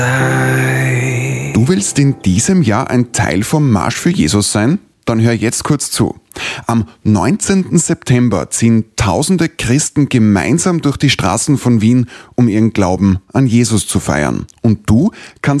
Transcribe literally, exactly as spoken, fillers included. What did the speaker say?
Du willst in diesem Jahr ein Teil vom Marsch für Jesus sein? Dann hör jetzt kurz zu. Am neunzehnten September ziehen tausende Christen gemeinsam durch die Straßen von Wien, um ihren Glauben an Jesus zu feiern. Und du kannst